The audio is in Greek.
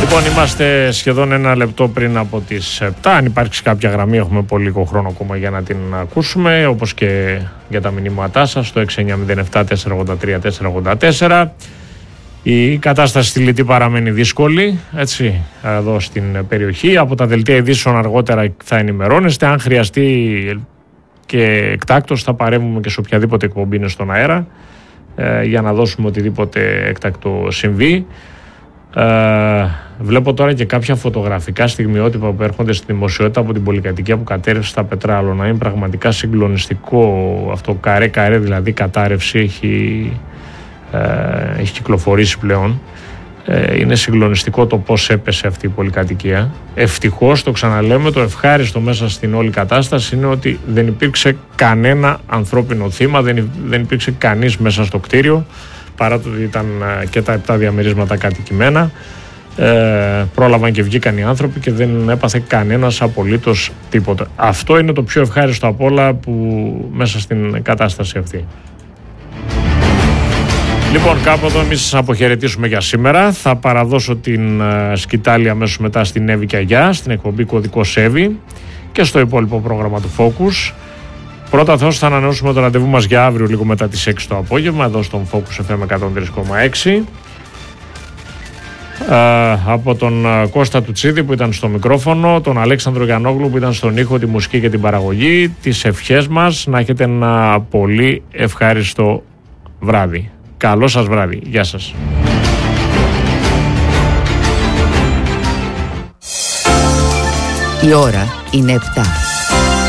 Λοιπόν, είμαστε σχεδόν ένα λεπτό πριν από τις 7. Αν υπάρξει κάποια γραμμή, έχουμε πολύ λίγο χρόνο ακόμα για να την ακούσουμε, όπως και για τα μηνύματά σας στο 6907-483-484. Η κατάσταση στη Λιτή παραμένει δύσκολη, έτσι, εδώ στην περιοχή. Από τα δελτία ειδήσεων αργότερα θα ενημερώνεστε. Αν χρειαστεί και εκτάκτως θα παρέμβουμε και σε οποιαδήποτε εκπομπή είναι στον αέρα, για να δώσουμε οτιδήποτε έκτακτο συμβεί. Βλέπω τώρα και κάποια φωτογραφικά στιγμιότυπα που έρχονται στη δημοσιότητα από την πολυκατοικία που κατέρευσε στα Πετράλωνα. Είναι πραγματικά συγκλονιστικό αυτό, καρέ δηλαδή κατάρρευση έχει κυκλοφορήσει πλέον. Είναι συγκλονιστικό το πώς έπεσε αυτή η πολυκατοικία. Ευτυχώς, το ξαναλέμε, το ευχάριστο μέσα στην όλη κατάσταση είναι ότι δεν υπήρξε κανένα ανθρώπινο θύμα, δεν υπήρξε κανείς μέσα στο κτίριο, παρά το ότι ήταν και τα 7 διαμερίσματα κατοικημένα. Πρόλαβαν και βγήκαν οι άνθρωποι και δεν έπαθε κανένας απολύτως τίποτα. Αυτό είναι το πιο ευχάριστο από όλα που μέσα στην κατάσταση αυτή. Λοιπόν, κάπου εδώ εμείς σας αποχαιρετήσουμε για σήμερα. Θα παραδώσω την σκητάλη αμέσως μετά στην Εύη και Αγιά, στην εκπομπή Κωδικός Εύη και στο υπόλοιπο πρόγραμμα του Focus. Πρώτα θα ανανεώσουμε το ραντεβού μας για αύριο λίγο μετά τις 6 το απόγευμα, εδώ στον Focus FM 103,6. Από τον Κώστα Τουτσίδη που ήταν στο μικρόφωνο, τον Αλέξανδρο Γιαννόγλου που ήταν στον ήχο, τη μουσική και την παραγωγή. Τις ευχές μας να έχετε ένα πολύ ευχάριστο βράδυ. Καλό σας βράδυ. Γεια σας. Η ώρα είναι 7.